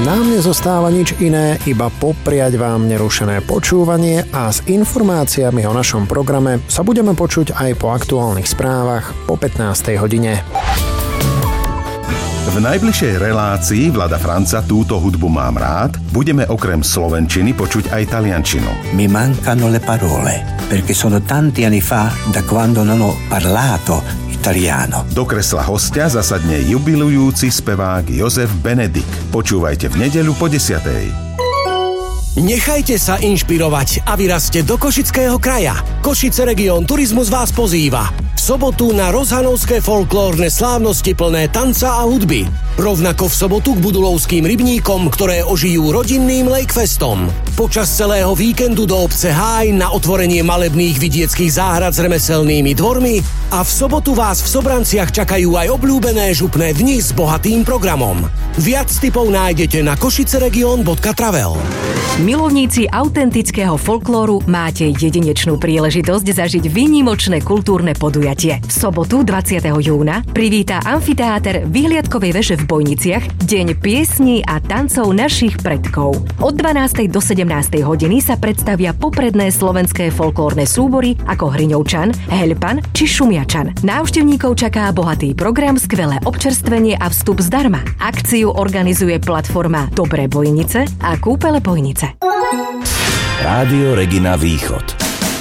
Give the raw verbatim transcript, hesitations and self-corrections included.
Nám nezostáva nič iné, iba popriať vám nerušené počúvanie a s informáciami o našom programe sa budeme počuť aj po aktuálnych správach po pätnástej hodine. V najbližšej relácii Vlada Franca Túto hudbu mám rád budeme okrem slovenčiny počuť aj taliančinu. Mi mancano le parole, perché sono tanti anni fa da quando non ho parlato italiano. Do kresla hostia zasadne jubilujúci spevák Jozef Benedik. Počúvajte v nedeľu po desiatej. Nechajte sa inšpirovať a vyrazte do Košického kraja. Košice Region Turizmus vás pozýva. V sobotu na rozhanovské folklórne slávnosti plné tanca a hudby. Rovnako v sobotu k Budulovským rybníkom, ktoré ožijú rodinným Lakefestom. Počas celého víkendu do obce Háj na otvorenie malebných vidieckých záhrad s remeselnými dvormi a v sobotu vás v Sobranciach čakajú aj obľúbené župné dni s bohatým programom. Viac tipov nájdete na košiceregion bodka travel. Milovníci autentického folklóru, máte jedinečnú príležitosť zažiť výnimočné kultúrne podujatie. V sobotu dvadsiateho júna privíta amfiteáter Vyhliadkovej veže v Bojniciach deň piesní a tancov našich predkov. Od dvanástej do sedemnástej hodiny sa predstavia popredné slovenské folklórne súbory ako Hriňovčan, Heľpan či Šumiačan. Návštevníkov čaká bohatý program, skvelé občerstvenie a vstup zdarma. Akciu organizuje platforma Dobré Bojnice a Kúpele Bojnice. Rádio Regina Východ.